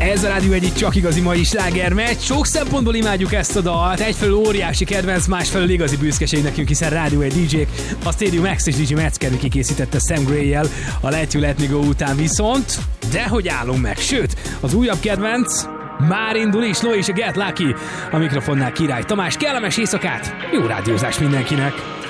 Ez a Rádió egyik csak igazi mai slágermeccs. Sok szempontból imádjuk ezt a dalt. Egyfelől óriási kedvenc, másfelől igazi büszkeség nekünk, hiszen Rádió egy DJ-k. A Stadium X és DJ Metzger kikészítette Sam Gray-jel a Let You Let Me Go után viszont. De hogy állunk meg? Sőt, az újabb kedvenc már indul is, no és a Get Lucky. A mikrofonnál Király Tamás, kellemes éjszakát, jó rádiózást mindenkinek!